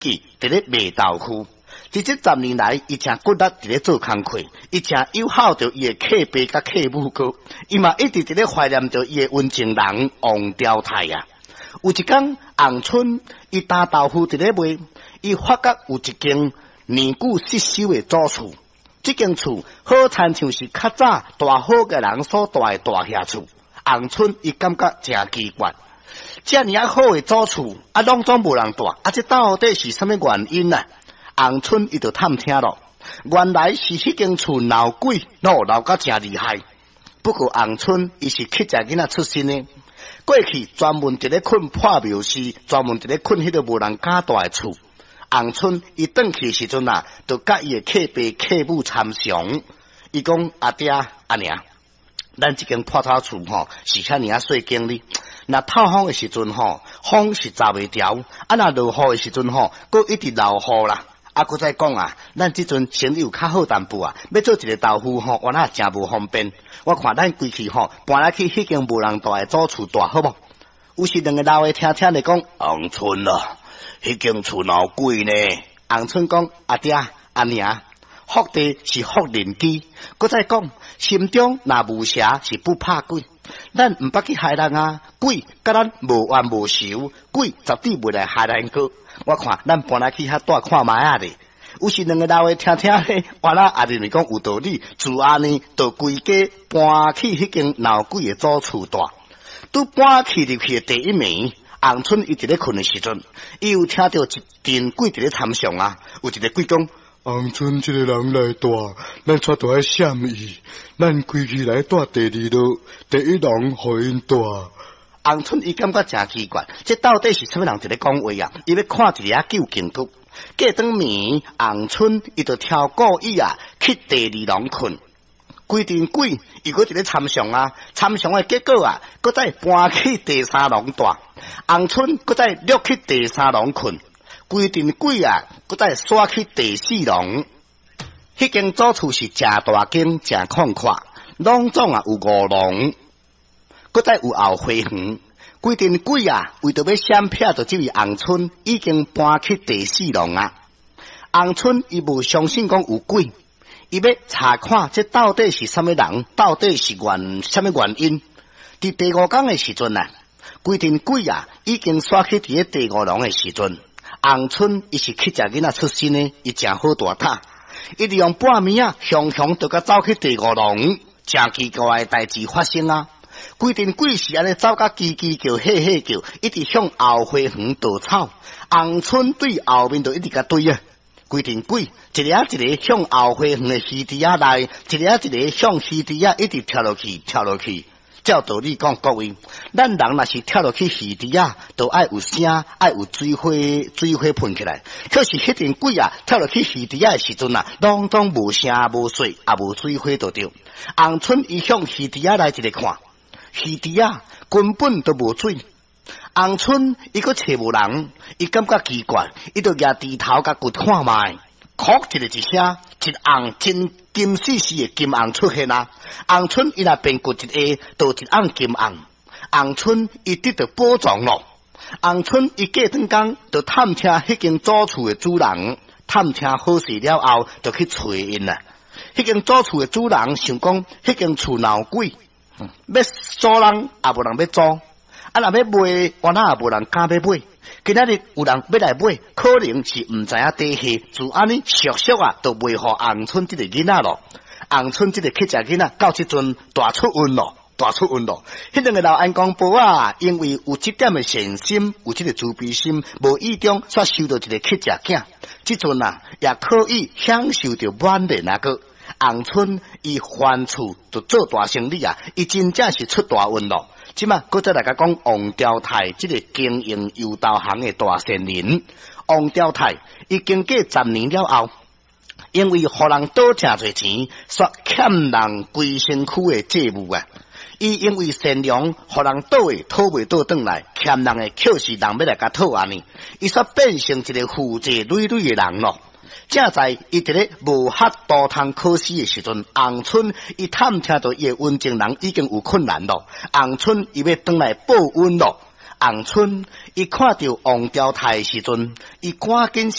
伫咧卖豆腐。伫这10年来，伊正骨力伫咧做工课，伊正友好着伊诶客爸甲客母哥，伊嘛一直伫咧怀念着伊诶温情人王兆泰啊。有一天，洪春伊打豆腐伫咧卖，伊发觉有一间年久失修诶祖厝，这间厝好亲像是较早大好嘅人所住诶大厦厝。洪春伊感觉真奇怪，遮尔好诶祖厝，拢总无人住，这到底是啥物原因啊？洪春伊就探听咯，原来是迄间厝闹鬼，闹甲真厉害。不过洪春伊是客家囡仔出身的，过去专门伫咧困破庙寺，专门伫咧困迄个无人敢住的厝。洪春伊转去的时阵啊，就甲伊的客爸客母参详，伊讲阿爹阿娘，咱这间破草厝吼是遐尔细间哩。若透风的时阵吼，风是走袂掉；若落雨的时阵吼，佫一直流雨啦。佫再讲啊，咱即阵生意有较好淡薄啊，要做一个豆腐吼，我那真无方便。我看咱规气吼，搬来去迄间无人住的祖厝住好无？有时两个老的听听咧讲，洪春啊，迄间厝闹鬼呢。洪春讲阿爹阿娘，福地是福人机。佫再讲，心中若无邪是不怕鬼。咱毋捌去害人啊，鬼甲咱无冤无仇，鬼绝对袂来害咱个。我看咱搬来去遐住看卖啊咧。有时两个老的听听咧，我那也认为讲有道理，自安呢，就规家搬去迄间闹鬼的祖厝住。拄搬去入去的第一暝，洪春伊伫咧困的时阵，伊有听到一阵鬼伫咧参详啊，有一个鬼讲。 洪春这个人来住，咱却都爱闪伊。咱规矩来住第二路，第一人互因住。 洪春伊感觉真奇怪，这到底是什么人伫咧讲话啊？伊要看一个究竟局。过当暝，洪春伊就挑故意啊去第二笼困。规阵鬼伊搁伫咧参详啊，参详的结果啊，搁再搬去第三笼住。洪春搁再掠去第三笼困。规阵鬼啊，搁再刷去第四笼。迄间祖厝是真大间、真宽阔，拢总啊有5笼，搁再有后花园。规阵鬼啊，为着要闪避着这位洪春，已经搬去第四笼啊。洪春伊无相信讲有鬼，伊要查看这到底是什么人，到底是什么原因。伫第5天的时阵啊，规阵鬼啊已经刷去伫第5笼的时阵。洪春伊是客家囡仔出身的，伊真好大塔，伊利用半暝啊，雄雄就甲走去第5笼，真奇怪的代志发生啊！规阵鬼是安尼走甲叽叽叫、嘿嘿叫，一直向后花园逃草。洪春对后面就一直甲追啊！规阵鬼一个一个向后花园的溪底仔来，一个一个向溪底仔一直跳落去，跳落去。照道理讲，各位，咱人若是跳落去溪底啊，都爱有声，爱有水花喷起来。可是迄阵鬼啊，跳落去溪底啊的时阵啊，拢总无声无水，也无水花就对。洪春伊向溪底啊来一个看，溪底啊根本都无水。洪春伊个找无人，伊感觉奇怪，伊就举低头甲骨看卖。哭一个一声，一红真金丝丝的金红出现啊！洪春伊若变骨一下，就一红金红。洪春伊得到保障咯。洪春伊过转工，就探听迄间祖厝的主人，探听好势了后，就去找因啦。迄间祖厝的主人想讲，迄间厝闹鬼，要租人也无人要租，若要卖，我哪也无人敢要买。今仔日有人要来买，可能是毋知影底细，就安尼熟熟啊，就卖互洪春这个囡仔咯。洪春这个客家囡仔到即阵大出运咯，大出运咯。迄两个老安公婆啊，因为有这点的善心，有这个慈悲心，无意中煞收到一个客家囝，即阵啊也可以享受着满的那个。洪春伊还厝就做大生意啊，伊真正是出大运咯。即嘛，搁再来甲讲王兆泰这个经营油豆行的大善人。王兆泰伊经过10年了后，因为互人倒正侪钱，煞欠人规身躯的债务啊。伊因为善良，互人倒的讨袂倒转来，欠人的却是人要来甲讨安尼，伊煞变成一个负债累累的人咯。正在伊伫咧无法多通考试的时阵，洪春伊探听到伊的温情人已经有困难咯。洪春伊要转来报恩咯。 红春，伊看到王朝台时阵，伊赶紧